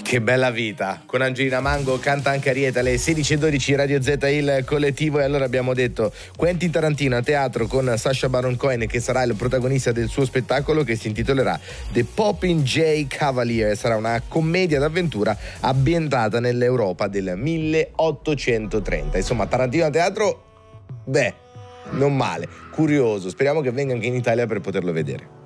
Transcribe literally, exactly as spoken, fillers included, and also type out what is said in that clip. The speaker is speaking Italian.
Che bella vita, con Angelina Mango canta anche Ariete alle sedici e dodici, Radio Z il collettivo. E allora abbiamo detto Quentin Tarantino a teatro con Sacha Baron Cohen, che sarà il protagonista del suo spettacolo che si intitolerà The Poppin' J Cavalier. Sarà una commedia d'avventura ambientata nell'Europa del milleottocentotrenta. Insomma, Tarantino a teatro, beh, non male, curioso, speriamo che venga anche in Italia per poterlo vedere.